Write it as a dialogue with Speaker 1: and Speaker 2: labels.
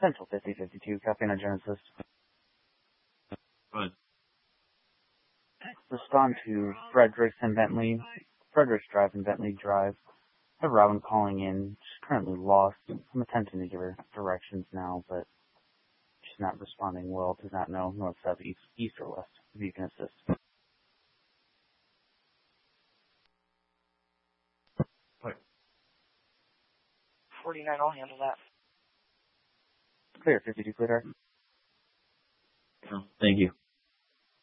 Speaker 1: Central 5052, copy on Genesis.
Speaker 2: Go ahead.
Speaker 1: Respond to Fredericks Drive and Bentley Drive. I have Robin calling in. She's currently lost. I'm attempting to give her directions now, but she's not responding well. Does not know north, south, east, or west. If you can assist.
Speaker 2: Right.
Speaker 3: 49, I'll handle that.
Speaker 1: Clear, 52 clear.
Speaker 2: Thank you.